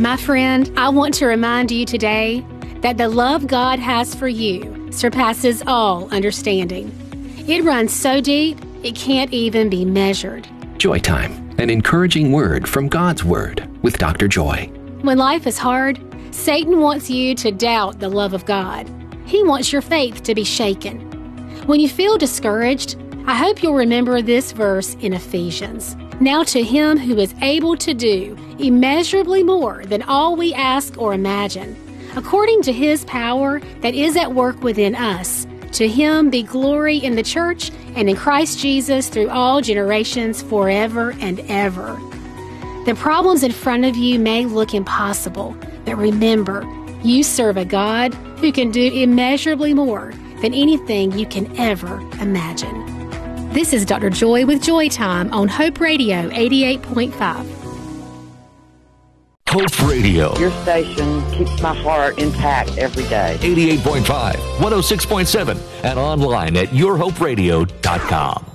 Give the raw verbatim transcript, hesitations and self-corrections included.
My friend, I want to remind you today that the love God has for you surpasses all understanding. It runs so deep, it can't even be measured. Joy Time, an encouraging word from God's Word with Doctor Joy. When life is hard, Satan wants you to doubt the love of God. He wants your faith to be shaken. When you feel discouraged, I hope you'll remember this verse in Ephesians. Now to Him who is able to do immeasurably more than all we ask or imagine, according to His power that is at work within us, to Him be glory in the church and in Christ Jesus through all generations forever and ever. The problems in front of you may look impossible, but remember, you serve a God who can do immeasurably more than anything you can ever imagine. This is Doctor Joy with Joy Time on Hope Radio eighty-eight point five. Hope Radio. Your station keeps my heart intact every day. eighty-eight point five, one oh six point seven, and online at your hope radio dot com.